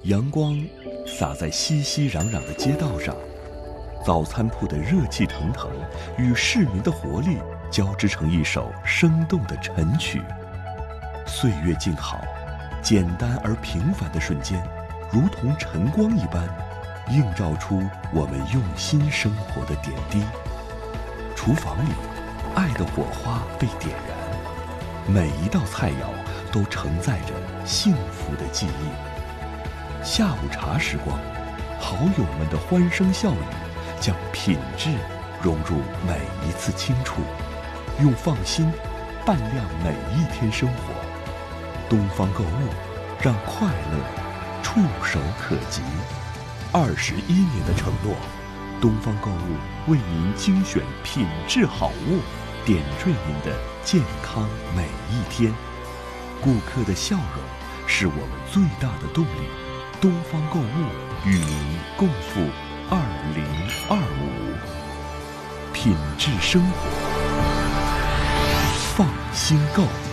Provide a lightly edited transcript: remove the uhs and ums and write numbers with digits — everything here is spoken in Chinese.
阳光洒在熙熙攘攘的街道上，早餐铺的热气腾腾与市民的活力交织成一首生动的晨曲。岁月静好，简单而平凡的瞬间，如同晨光一般，映照出我们用心生活的点滴。厨房里，爱的火花被点燃，每一道菜肴都承载着幸福的记忆。下午茶时光，好友们的欢声笑语将品质融入每一次清楚，用放心伴亮每一天生活。东方购物，让快乐触手可及。21年的承诺，东方购物为您精选品质好物，点缀您的健康每一天。顾客的笑容是我们最大的动力。东方购物与您共赴2025，品质生活，放心购。